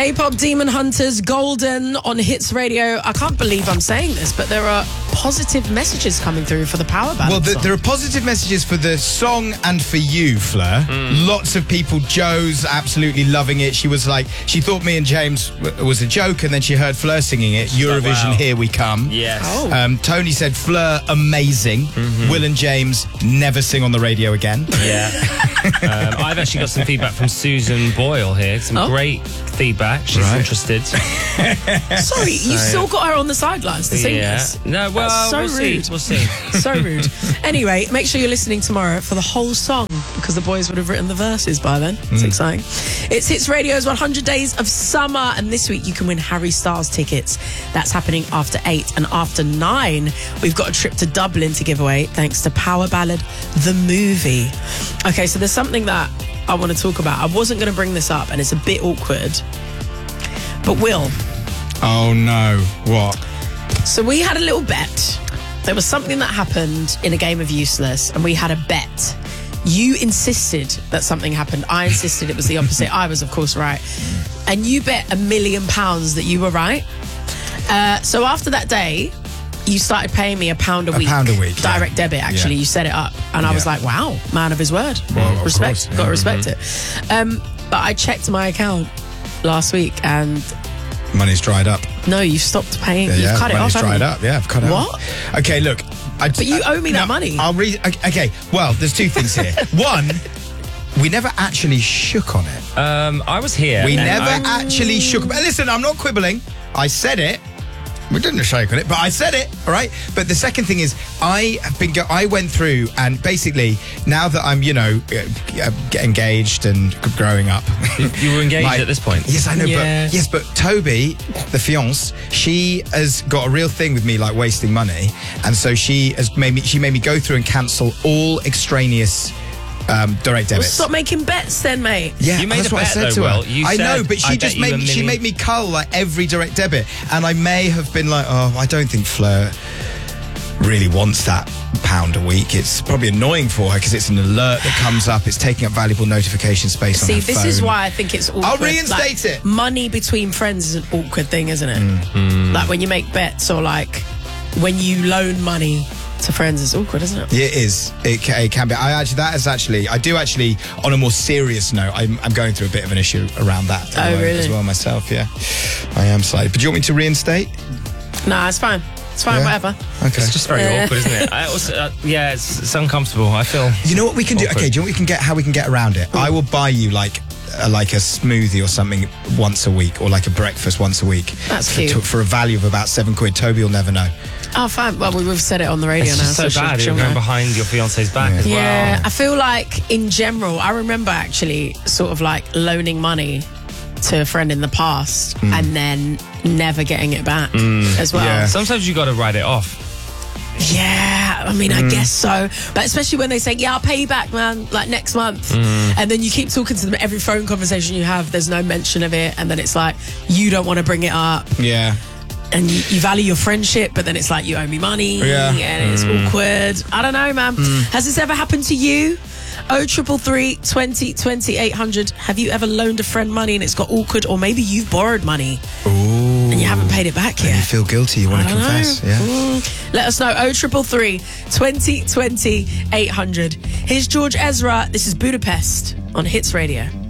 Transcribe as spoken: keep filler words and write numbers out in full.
K-pop Demon Hunters, Golden on Hits Radio. I can't believe I'm saying this, but there are positive messages coming through for the Power Ballad Well, the, song. there are positive messages for the song and for you, Fleur. Mm. Lots of people. Joe's absolutely loving it. She was like, she thought me and James w- was a joke, and then she heard Fleur singing it. Eurovision, oh, wow. Here we come. Yes. Oh. Um, Tony said, Fleur, amazing. Mm-hmm. Will and James, never sing on the radio again. Yeah. um, I've actually got some feedback from Susan Boyle here. Some Oh. great feedback. She's Right. interested. Sorry, you still got her on the sidelines to sing yeah. this. No, well, That's so we'll rude. see. We'll see. So rude. Anyway, make sure you're listening tomorrow for the whole song, because the boys would have written the verses by then. It's Mm. exciting. It's Hits Radio's one hundred Days of Summer, and this week you can win Harry Styles tickets. That's happening after eight, and after nine, we've got a trip to Dublin to give away thanks to Power Ballad, the movie. Okay, so there's something that I want to talk about. I wasn't going to bring this up, and it's a bit awkward. But Will, Oh, no. What? so we had a little bet. There was something that happened in a game of Useless, and we had a bet. You insisted that something happened. I insisted it was the opposite. I was, of course, right. And you bet a million pounds that you were right. Uh, so after that day, you started paying me a pound a, A week. pound a week, yeah. Direct debit, actually. Yeah. You set it up. And I was Yeah. like, wow, man of his word. Well, of respect. course, yeah. Got to respect it. Um, but I checked my account last week, and Money's dried up. no, you stopped paying. Yeah, You've yeah, cut it money's off. haven't dried you? up. Yeah, I've cut it What? off. Okay, look. I, But you owe me that money. I'll read. Okay, well, there's two things here. One, we never actually shook on it. Um, I was here. We and never I- actually shook. But listen, I'm not quibbling. I said it. We didn't shake on it, but I said it. All right. But the second thing is, I have been. Go- I went through, and basically, now that I'm, you know, uh, get engaged and growing up. You were engaged My- at this point. Yes, I know. Yeah. But yes, but Toby, the fiance, she has got a real thing with me, like wasting money, and so she has made me. She made me go through and cancel all extraneous um, direct Well, debits. stop making bets then, mate. Yeah, You made that's a what I bet, said though, to her. Will. You I know, said, but she "I just bet you made a me. She million." made me cull like every direct debit, and I may have been like, oh, I don't think Fleur really wants that pound a week. It's probably annoying for her because it's an alert that comes up. It's taking up valuable notification space See, on her this phone. is why I think it's awkward. I'll reinstate Like, it. Money between friends is an awkward thing, isn't it? Mm. Like when you make bets, or like when you loan money to friends, it's awkward, isn't it? Yeah, it is. It can, it can be. I actually, that is actually, I do actually, on a more serious note, I'm, I'm going through a bit of an issue around that at the Oh, moment really? as well myself, yeah. I am slightly. But do you want me to reinstate? Nah, it's fine. It's fine, Yeah? whatever. Okay. It's just very Yeah. awkward, isn't it? I also, uh, yeah, it's, it's uncomfortable. I feel. You know what we can do? Awkward. Okay, do you know what we can get? How we can get around it? I will buy you like a, like a smoothie or something once a week, or like a breakfast once a week. That's for, cute. to- for a value of about seven quid. Toby will never know. Oh, fine. Well, we- we've said it on the radio It's now. just so she'll- bad. she'll You're going know. behind your fiance's back Yeah. as well. Yeah, I feel like in general, I remember actually sort of like loaning money to a friend in the past and then never getting it back as well. yeah. Sometimes you got to write it off. Yeah, I mean, I guess so. But especially when they say, yeah, I'll pay you back, man, like next month. And then you keep talking to them. Every phone conversation you have, there's no mention of it. And then it's like, you don't want to bring it up. Yeah. And you, you value your friendship, but then it's like, you owe me money. Yeah. And it's awkward. I don't know, man. Has this ever happened to you? Oh, triple three, twenty, twenty, eight hundred. Have you ever loaned a friend money and it's got awkward? Or maybe you've borrowed money Ooh. and you haven't paid it back And yet. you feel guilty. You want I to don't confess. know. Yeah. Mm. Let us know. Oh, triple three, twenty, twenty, eight hundred. Here's George Ezra. This is Budapest on Hits Radio.